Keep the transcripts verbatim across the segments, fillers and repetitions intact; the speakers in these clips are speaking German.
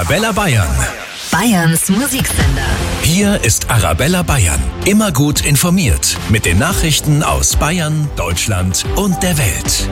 Arabella Bayern. Bayerns Musiksender. Hier ist Arabella Bayern. Immer gut informiert. Mit den Nachrichten aus Bayern, Deutschland und der Welt.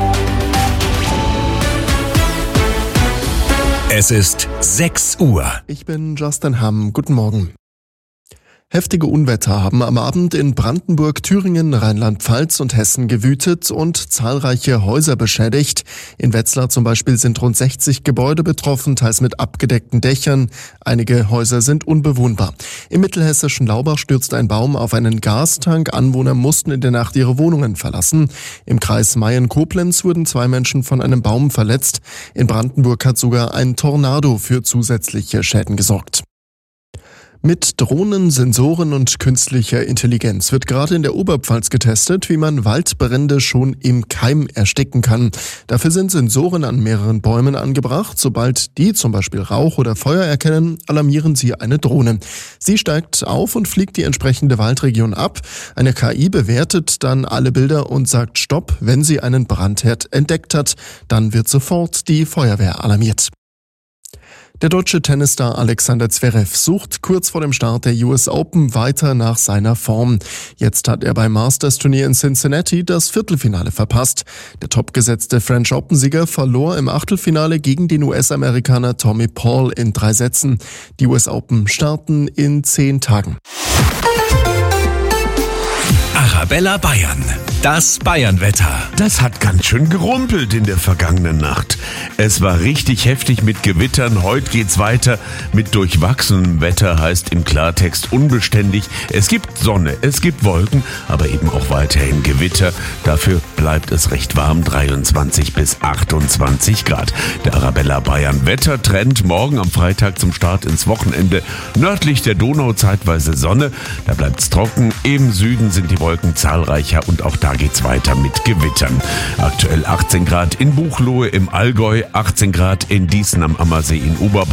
Es ist sechs Uhr. Ich bin Justin Hamm. Guten Morgen. Heftige Unwetter haben am Abend in Brandenburg, Thüringen, Rheinland-Pfalz und Hessen gewütet und zahlreiche Häuser beschädigt. In Wetzlar zum Beispiel sind rund sechzig Gebäude betroffen, teils mit abgedeckten Dächern. Einige Häuser sind unbewohnbar. Im mittelhessischen Laubach stürzte ein Baum auf einen Gastank. Anwohner mussten in der Nacht ihre Wohnungen verlassen. Im Kreis Mayen-Koblenz wurden zwei Menschen von einem Baum verletzt. In Brandenburg hat sogar ein Tornado für zusätzliche Schäden gesorgt. Mit Drohnen, Sensoren und künstlicher Intelligenz wird gerade in der Oberpfalz getestet, wie man Waldbrände schon im Keim ersticken kann. Dafür sind Sensoren an mehreren Bäumen angebracht. Sobald die zum Beispiel Rauch oder Feuer erkennen, alarmieren sie eine Drohne. Sie steigt auf und fliegt die entsprechende Waldregion ab. Eine K I bewertet dann alle Bilder und sagt Stopp, wenn sie einen Brandherd entdeckt hat. Dann wird sofort die Feuerwehr alarmiert. Der deutsche Tennisstar Alexander Zverev sucht kurz vor dem Start der U S Open weiter nach seiner Form. Jetzt hat er beim Masters-Turnier in Cincinnati das Viertelfinale verpasst. Der topgesetzte French Open-Sieger verlor im Achtelfinale gegen den U S-Amerikaner Tommy Paul in drei Sätzen. Die U S Open starten in zehn Tagen. Arabella Bayern. Das Bayernwetter. Das hat ganz schön gerumpelt in der vergangenen Nacht. Es war richtig heftig mit Gewittern. Heute geht's weiter mit durchwachsenem Wetter, heißt im Klartext unbeständig. Es gibt Sonne, es gibt Wolken, aber eben auch weiterhin Gewitter. Dafür bleibt es recht warm, dreiundzwanzig bis achtundzwanzig Grad. Der Arabella Bayern Wettertrend morgen am Freitag zum Start ins Wochenende. Nördlich der Donau zeitweise Sonne, da bleibt's trocken. Im Süden sind die Wolken zahlreicher und auch da geht's weiter mit Gewittern. Aktuell achtzehn Grad in Buchloe im Allgäu, achtzehn Grad in Dießen am Ammersee in Oberbayern.